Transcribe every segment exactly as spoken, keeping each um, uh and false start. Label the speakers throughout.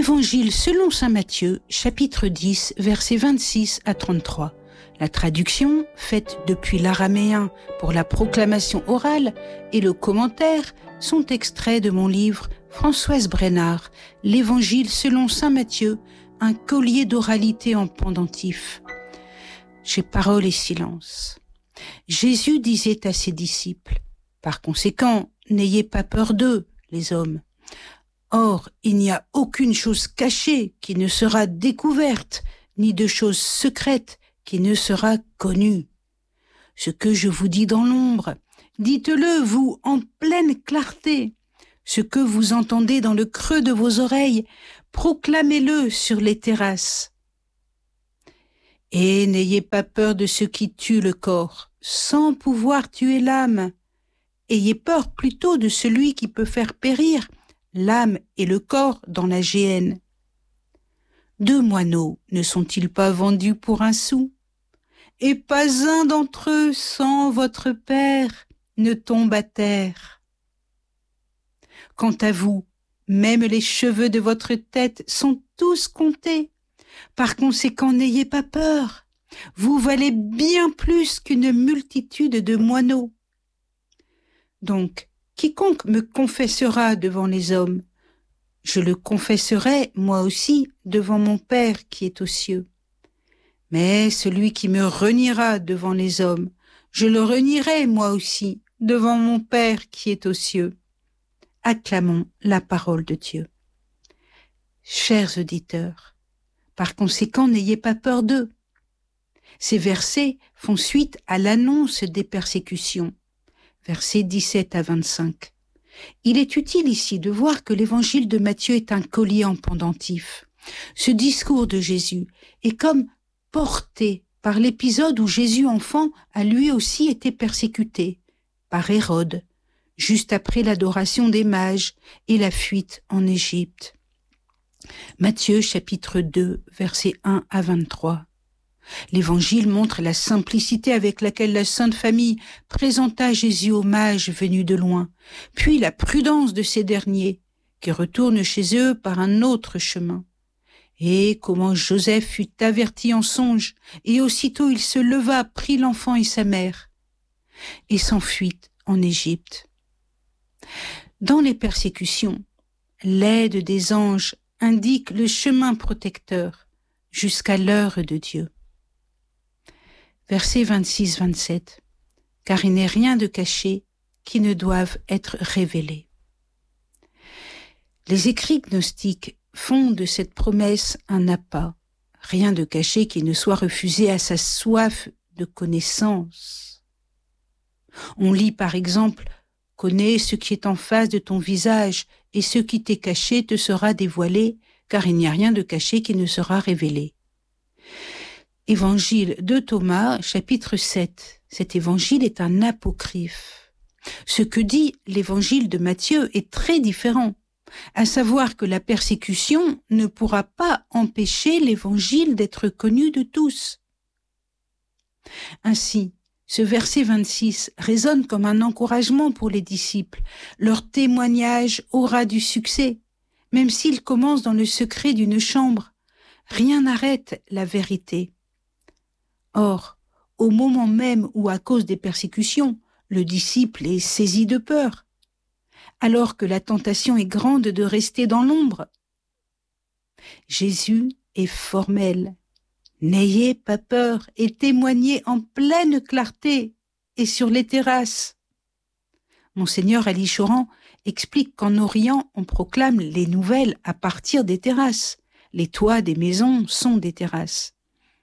Speaker 1: Évangile selon saint Matthieu, chapitre dix, versets vingt-six à trente-trois. La traduction, faite depuis l'araméen pour la proclamation orale, et le commentaire sont extraits de mon livre Françoise Brennard, l'Évangile selon saint Matthieu, un collier d'oralité en pendentif. Chez Parole et Silence. Jésus disait à ses disciples, « Par conséquent, n'ayez pas peur d'eux, les hommes. Or, il n'y a aucune chose cachée qui ne sera découverte, ni de chose secrète qui ne sera connue. Ce que je vous dis dans l'ombre, dites-le, vous, en pleine clarté. Ce que vous entendez dans le creux de vos oreilles, proclamez-le sur les terrasses. Et n'ayez pas peur de ce qui tue le corps, sans pouvoir tuer l'âme. Ayez peur plutôt de celui qui peut faire périr l'âme et le corps dans la géhenne. Deux moineaux ne sont-ils pas vendus pour un sou? Et pas un d'entre eux sans votre Père ne tombe à terre. Quant à vous, même les cheveux de votre tête sont tous comptés. Par conséquent, n'ayez pas peur. Vous valez bien plus qu'une multitude de moineaux. Donc, quiconque me confessera devant les hommes, je le confesserai moi aussi devant mon Père qui est aux cieux. Mais celui qui me reniera devant les hommes, je le renierai moi aussi devant mon Père qui est aux cieux. Acclamons la parole de Dieu. Chers auditeurs, par conséquent, n'ayez pas peur d'eux. Ces versets font suite à l'annonce des persécutions. Versets dix-sept à vingt-cinq. Il est utile ici de voir que l'évangile de Matthieu est un collier en pendentif. Ce discours de Jésus est comme porté par l'épisode où Jésus enfant a lui aussi été persécuté par Hérode, juste après l'adoration des mages et la fuite en Égypte. Matthieu chapitre deux, versets un à vingt-trois. L'Évangile montre la simplicité avec laquelle la Sainte Famille présenta Jésus aux mages venus de loin, puis la prudence de ces derniers, qui retournent chez eux par un autre chemin. Et comment Joseph fut averti en songe, et aussitôt il se leva, prit l'enfant et sa mère, et s'enfuit en Égypte. Dans les persécutions, l'aide des anges indique le chemin protecteur jusqu'à l'heure de Dieu. Versets vingt-six à vingt-sept. Car il n'est rien de caché qui ne doive être révélé. Les écrits gnostiques font de cette promesse un appât, rien de caché qui ne soit refusé à sa soif de connaissance. On lit par exemple « Connais ce qui est en face de ton visage, et ce qui t'est caché te sera dévoilé, car il n'y a rien de caché qui ne sera révélé. » Évangile de Thomas, chapitre sept. Cet évangile est un apocryphe. Ce que dit l'évangile de Matthieu est très différent, à savoir que la persécution ne pourra pas empêcher l'évangile d'être connu de tous. Ainsi, ce verset vingt-six résonne comme un encouragement pour les disciples. Leur témoignage aura du succès, même s'il commence dans le secret d'une chambre. Rien n'arrête la vérité. Or, au moment même où, à cause des persécutions, le disciple est saisi de peur, alors que la tentation est grande de rester dans l'ombre, Jésus est formel. N'ayez pas peur et témoignez en pleine clarté et sur les terrasses. Monseigneur Ali Choran explique qu'en Orient, on proclame les nouvelles à partir des terrasses. Les toits des maisons sont des terrasses.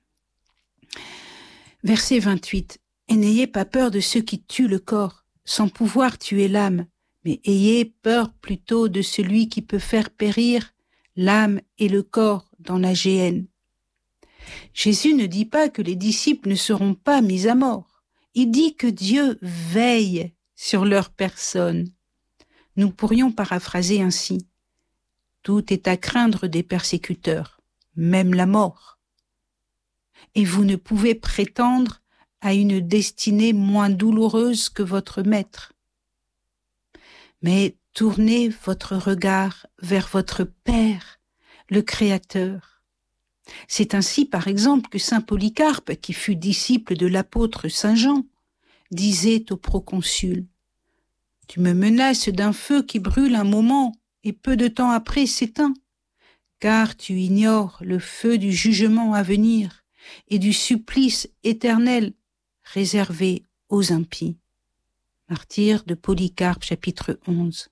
Speaker 1: Verset vingt-huit. Et n'ayez pas peur de ceux qui tuent le corps, sans pouvoir tuer l'âme, mais ayez peur plutôt de celui qui peut faire périr l'âme et le corps dans la géhenne. Jésus ne dit pas que les disciples ne seront pas mis à mort. Il dit que Dieu veille sur leur personne. Nous pourrions paraphraser ainsi. Tout est à craindre des persécuteurs, même la mort. Et vous ne pouvez prétendre à une destinée moins douloureuse que votre maître. Mais tournez votre regard vers votre Père, le Créateur. C'est ainsi, par exemple, que saint Polycarpe, qui fut disciple de l'apôtre saint Jean, disait au proconsul « Tu me menaces d'un feu qui brûle un moment et peu de temps après s'éteint, car tu ignores le feu du jugement à venir et du supplice éternel réservé aux impies. » Martyr de Polycarpe, chapitre onze.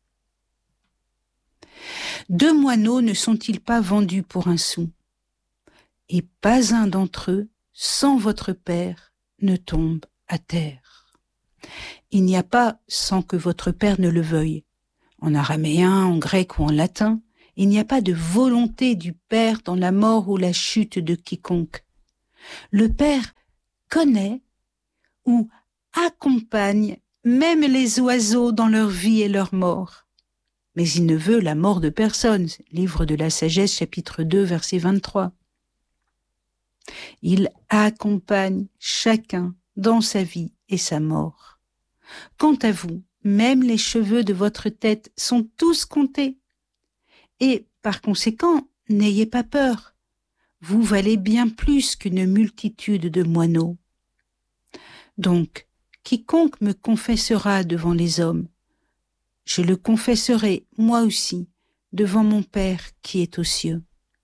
Speaker 1: Deux moineaux ne sont-ils pas vendus pour un sou? Et pas un d'entre eux, sans votre Père, ne tombe à terre. Il n'y a pas sans que votre Père ne le veuille. En araméen, en grec ou en latin, il n'y a pas de volonté du Père dans la mort ou la chute de quiconque. Le Père connaît ou accompagne même les oiseaux dans leur vie et leur mort. Mais il ne veut la mort de personne. Livre de la Sagesse, chapitre deux, verset vingt-trois. Il accompagne chacun dans sa vie et sa mort. Quant à vous, même les cheveux de votre tête sont tous comptés. Et par conséquent, n'ayez pas peur. Vous valez bien plus qu'une multitude de moineaux. Donc, quiconque me confessera devant les hommes, je le confesserai moi aussi devant mon Père qui est aux cieux.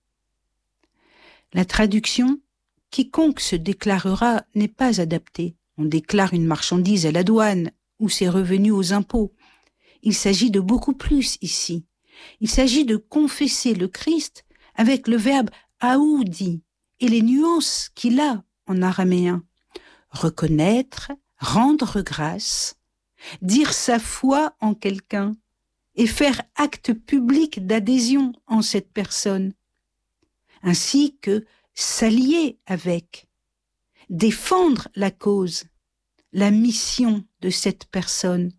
Speaker 1: La traduction « quiconque se déclarera » n'est pas adaptée. On déclare une marchandise à la douane ou ses revenus aux impôts. Il s'agit de beaucoup plus ici. Il s'agit de confesser le Christ avec le verbe « aoudi » et les nuances qu'il a en araméen. Reconnaître, rendre grâce, dire sa foi en quelqu'un et faire acte public d'adhésion en cette personne, ainsi que s'allier avec, défendre la cause, la mission de cette personne.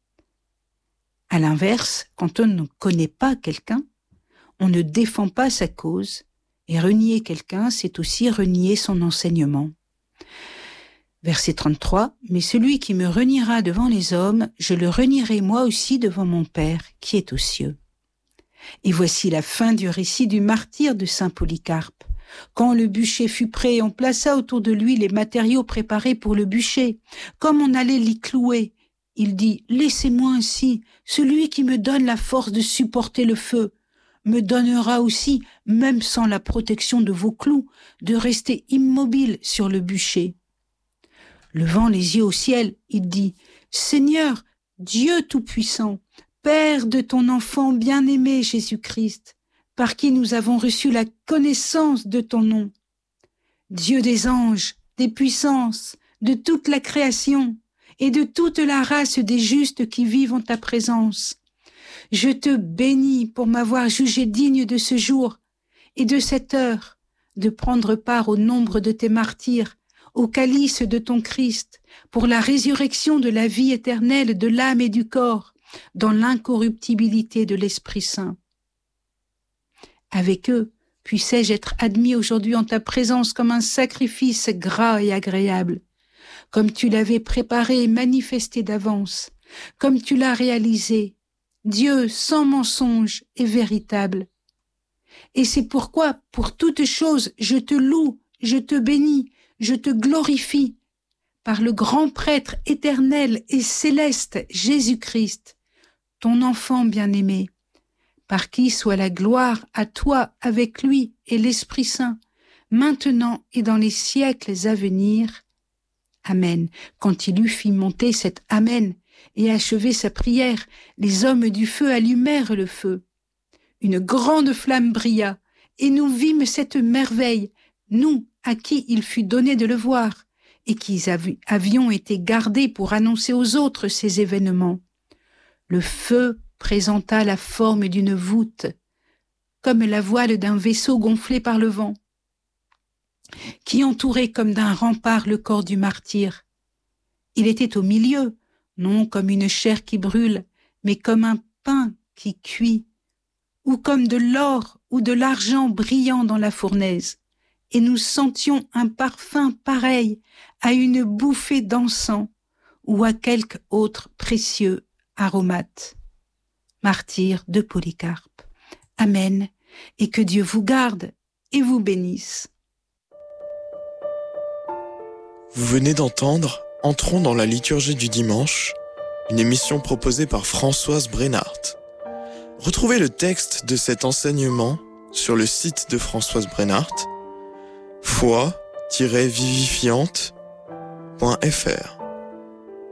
Speaker 1: À l'inverse, quand on ne connaît pas quelqu'un, on ne défend pas sa cause, et renier quelqu'un, c'est aussi renier son enseignement. Verset trente-trois, « Mais celui qui me reniera devant les hommes, je le renierai moi aussi devant mon Père qui est aux cieux. » Et voici la fin du récit du martyre de saint Polycarpe. Quand le bûcher fut prêt, on plaça autour de lui les matériaux préparés pour le bûcher. Comme on allait l'y clouer, il dit « Laissez-moi ainsi, celui qui me donne la force de supporter le feu, me donnera aussi, même sans la protection de vos clous, de rester immobile sur le bûcher. » Levant les yeux au ciel, il dit « Seigneur, Dieu Tout-Puissant, Père de ton enfant bien-aimé Jésus-Christ, par qui nous avons reçu la connaissance de ton nom, Dieu des anges, des puissances, de toute la création et de toute la race des justes qui vivent en ta présence. Je te bénis pour m'avoir jugé digne de ce jour et de cette heure, de prendre part au nombre de tes martyrs, au calice de ton Christ, pour la résurrection de la vie éternelle de l'âme et du corps, dans l'incorruptibilité de l'Esprit Saint. Avec eux, puissais-je être admis aujourd'hui en ta présence comme un sacrifice gras et agréable, comme tu l'avais préparé et manifesté d'avance, comme tu l'as réalisé, Dieu sans mensonge et véritable. Et c'est pourquoi, pour toutes choses, je te loue, je te bénis, je te glorifie, par le grand prêtre éternel et céleste Jésus-Christ, ton enfant bien-aimé, par qui soit la gloire à toi avec lui et l'Esprit Saint, maintenant et dans les siècles à venir. Amen. Quand il eut fait monter cet Amen et achevé sa prière, les hommes du feu allumèrent le feu. Une grande flamme brilla, et nous vîmes cette merveille, nous à qui il fut donné de le voir, et qui avions été gardés pour annoncer aux autres ces événements. Le feu présenta la forme d'une voûte, comme la voile d'un vaisseau gonflé par le vent, qui entourait comme d'un rempart le corps du martyr. Il était au milieu, non comme une chair qui brûle, mais comme un pain qui cuit, ou comme de l'or ou de l'argent brillant dans la fournaise, et nous sentions un parfum pareil à une bouffée d'encens ou à quelque autre précieux aromate. Martyr de Polycarpe. Amen. et que Dieu vous garde et vous bénisse.
Speaker 2: Vous venez d'entendre Entrons dans la liturgie du dimanche, une émission proposée par Françoise Brenhardt. Retrouvez le texte de cet enseignement sur le site de Françoise Brenhardt, foi tiret vivifiante point f r.